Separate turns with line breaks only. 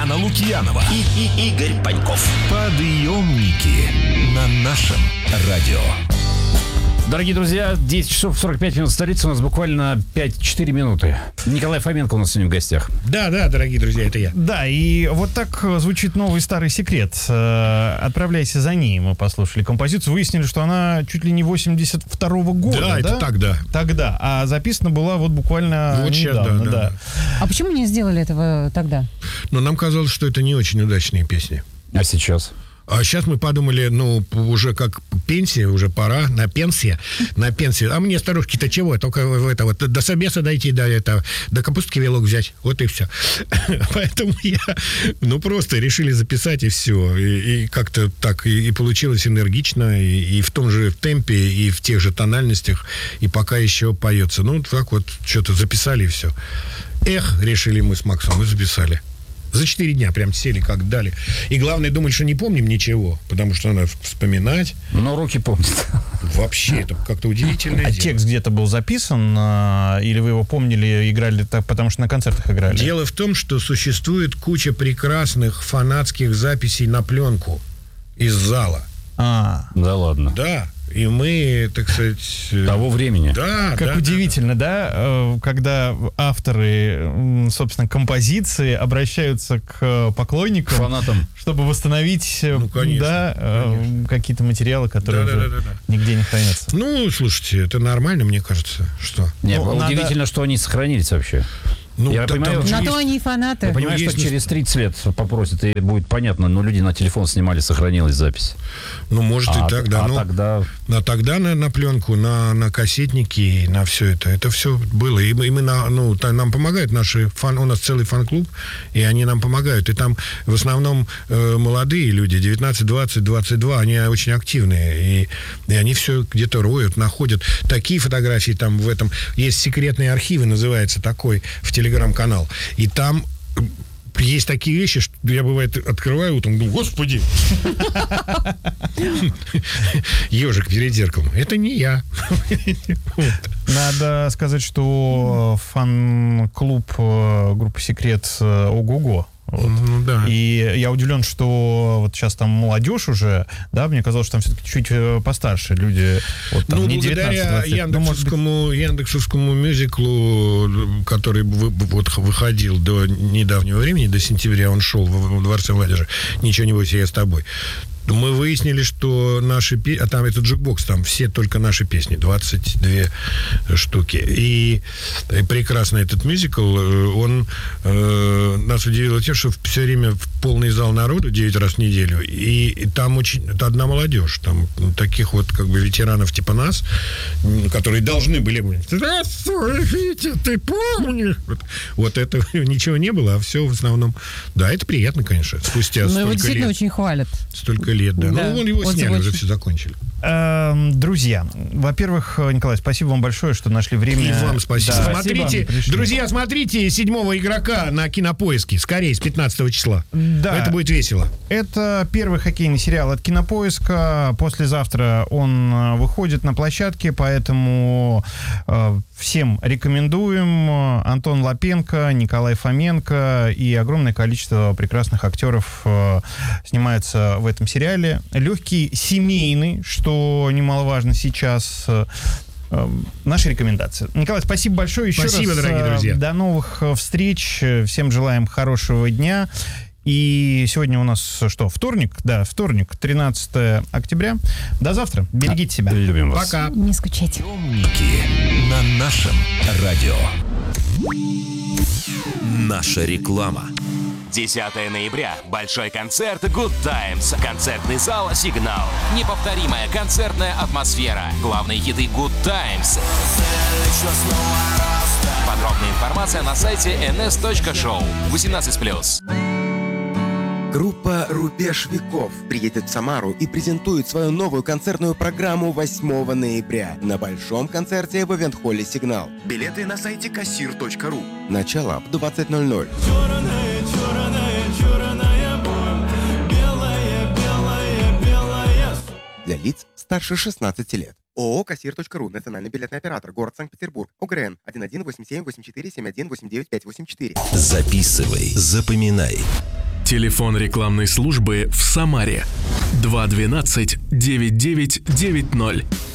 Анна Лукьянова
и Игорь Паньков.
Подъемники на нашем радио.
Дорогие друзья, 10 часов 45 минут в столице, у нас буквально 5-4 минуты. Николай Фоменко у нас сегодня в гостях.
Да, дорогие друзья, это я.
Да, и вот так звучит новый старый секрет. «Отправляйся за ней». Мы послушали композицию, выяснили, что она чуть ли не 82-го года.
Да, это тогда.
Тогда. А записана была вот буквально
вот
недавно.
Сейчас, да.
А почему не сделали этого тогда?
Но нам казалось, что это не очень удачные песни.
А сейчас?
А сейчас мы подумали, уже как пенсия, уже пора, на пенсию. А мне, старушки-то чего? Только до собеса дойти, до капустки вилок взять. Вот и все. Поэтому просто решили записать, и все. И как-то так, и получилось энергично, и в том же темпе, и в тех же тональностях, и пока еще поется. Так вот, что-то записали, и все. Решили мы с Максом, и записали. За 4 дня прям сели, как дали. И главное, думали, что не помним ничего, потому что надо вспоминать.
Но руки помнят.
Вообще, это как-то удивительное дело.
Текст где-то был записан, или вы его помнили, играли так, потому что на концертах играли?
Дело в том, что существует куча прекрасных фанатских записей на пленку из зала.
Да ладно.
Да. И мы, так сказать...
Того времени.
Да,
как удивительно, когда авторы, собственно, композиции обращаются к поклонникам,
фанатам,
чтобы восстановить
конечно.
какие-то материалы, которые уже нигде не хранятся.
Слушайте, это нормально, мне кажется, что...
Удивительно, что они сохранились вообще. Я понимаю,
на то они и фанаты.
Я понимаю, что через 30 лет попросят, и будет понятно, но люди на телефон снимали, сохранилась запись.
Может и так, да.
Тогда...
А тогда на пленку, на кассетники, на все это. Это все было. И мы нам помогают наши у нас целый фан-клуб, и они нам помогают. И там в основном молодые люди, 19, 20, 22, они очень активные. И они все где-то роют, находят. Такие фотографии там в этом... Есть секретные архивы, называется такой, в телеграм-канал. И там есть такие вещи, что я, бывает, открываю утром, думаю, господи, ежик перед зеркалом. Это не я.
Надо сказать, что фан-клуб группы «Секрет» ого-го.
Да.
И я удивлен, что вот сейчас там молодежь уже, мне казалось, что там все-таки чуть постарше люди. Не
благодаря яндексовскому мюзиклу, который выходил до недавнего времени, до сентября, он шел в Дворце молодежи, «Ничего не бойся, я с тобой». Мы выяснили, что наши песни... А там этот джекбокс, там все только наши песни, 22 штуки. И прекрасный этот мюзикл, он нас удивил тем, что все время в полный зал народу 9 раз в неделю. И там это одна молодежь. Там таких вот как бы ветеранов типа нас, которые должны были быть. Здравствуй, Витя, ты помнишь? Вот этого ничего не было, а все в основном... Да, это приятно, конечно. Спустя столько
его
лет.
действительно очень хвалят.
Столько лет, да. Его сняли, уже все закончили.
Друзья, во-первых, Николай, спасибо вам большое, что нашли время.
И вам спасибо.
Да.
Смотрите, друзья, смотрите «Седьмого игрока» на Кинопоиске. Скорее, с 15 числа. Да. Это будет весело.
Это первый хоккейный сериал от Кинопоиска. Послезавтра он выходит на площадке, поэтому всем рекомендуем. Антон Лапенко, Николай Фоменко и огромное количество прекрасных актеров снимаются в этом сериале. Легкий, семейный, что немаловажно сейчас. Наши рекомендации. Николай, спасибо большое еще раз.
Спасибо, дорогие друзья.
До новых встреч. Всем желаем хорошего дня. И сегодня у нас вторник? Да, вторник, 13 октября. До завтра. Берегите себя.
Любим вас.
Пока.
Не скучайте.
Подъемники на нашем радио. Наша реклама.
10 ноября. Большой концерт Good Times. Концертный зал «Сигнал». Неповторимая концертная атмосфера. Главные хиты Good Times. Подробная информация на сайте ns.show. 18+.
Группа «Рубеж веков» приедет в Самару и презентует свою новую концертную программу 8 ноября на большом концерте в ивент-холле «Сигнал». Билеты на сайте kassir.ru. Начало в 20:00. Для лиц старше 16 лет. ООО «Кассир.ру», национальный билетный оператор, город Санкт-Петербург, ОГРН 11878471895584.
Записывай, запоминай.
Телефон рекламной службы в Самаре 212 9990.